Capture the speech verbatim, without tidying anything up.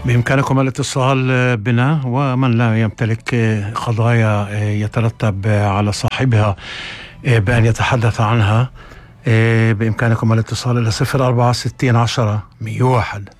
بإمكانكم الاتصال بنا، ومن لا يمتلك قضايا يترتب على صاحبها بأن يتحدث عنها بإمكانكم الاتصال إلى صفر أربعة ستين عشرة مية وواحد.